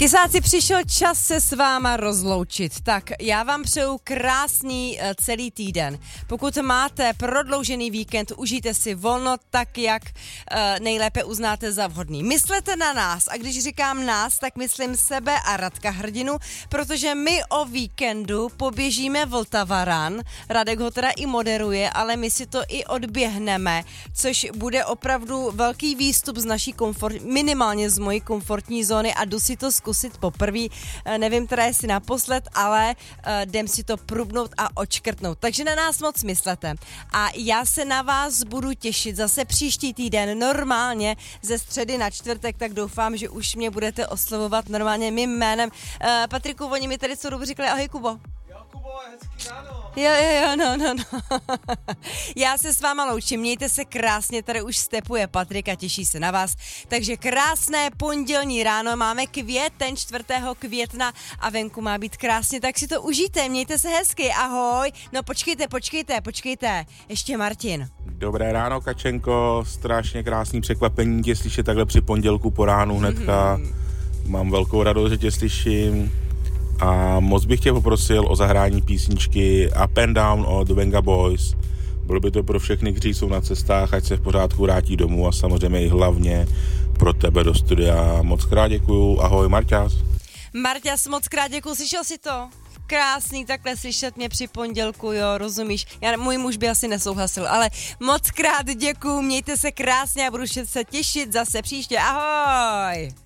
Kysáci, přišel čas se s váma rozloučit. Tak já vám přeju krásný celý týden. Pokud máte prodloužený víkend, užijte si volno tak, jak nejlépe uznáte za vhodný. Myslete na nás, a když říkám nás, tak myslím sebe a Radka Hrdinu, protože my o víkendu poběžíme Vltava Run. Radek ho teda i moderuje, ale my si to i odběhneme, což bude opravdu velký výstup z naší minimálně z mojí komfortní zóny a jdu si to zkusit poprvé. Nevím teda jestli naposled, ale jdem si to prubnout a odškrtnout. Takže na nás moc myslete. A já se na vás budu těšit zase příští týden normálně ze středy na čtvrtek, tak doufám, že už mě budete oslovovat normálně mým jménem. Patriku, oni mi tady co dobu říkali, ahoj Kubo. Jo, Kubo, hezký ráno. Jo, no. Já se s váma loučím, mějte se krásně, tady už stepuje Patrik a těší se na vás. Takže krásné pondělní ráno, máme květen 4. května a venku má být krásně, tak si to užijte, mějte se hezky, ahoj. No počkejte, ještě Martin. Dobré ráno, Kačenko, strašně krásný překvapení tě slyšet takhle při pondělku po ránu hnedka. Mám velkou radost, že tě slyším. A moc bych tě poprosil o zahrání písničky Up and Down od Venga Boys. Bylo by to pro všechny, kteří jsou na cestách, ať se v pořádku vrátí domů a samozřejmě i hlavně pro tebe do studia. Moc krát děkuju, ahoj Marťas. Marťas, moc krát děkuju, slyšel jsi to? Krásný takhle slyšet mě při pondělku, jo, rozumíš? Můj muž by asi nesouhlasil, ale moc krát děkuju, mějte se krásně a budu se těšit zase příště, ahoj!